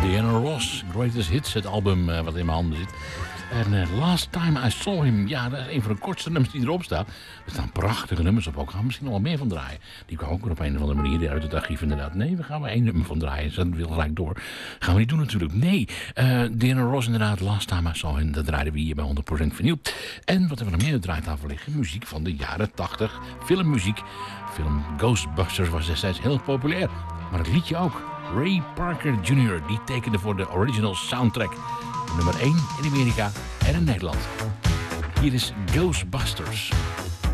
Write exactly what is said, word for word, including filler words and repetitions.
Diana Ross, Greatest Hits, het album uh, wat in mijn handen zit. En uh, Last Time I Saw Him, ja, dat is een van de kortste nummers die erop staat. Er staan prachtige nummers op, ook gaan we misschien nog wel meer van draaien. Die kwam ook weer op een of andere manier uit het archief inderdaad. Nee, we gaan maar één nummer van draaien, dat wil gelijk door. Gaan we niet doen natuurlijk, nee. Uh, Diana Ross inderdaad, Last Time I Saw Him, dat draaiden we hier bij honderd procent vinyl. En wat hebben we nog meer op de draaitafel liggen? Muziek van de jaren tachtig, filmmuziek. Film Ghostbusters was destijds heel populair, maar het liedje ook. Ray Parker junior, die tekende voor de original soundtrack. Nummer één in Amerika en in Nederland. Hier is Ghostbusters.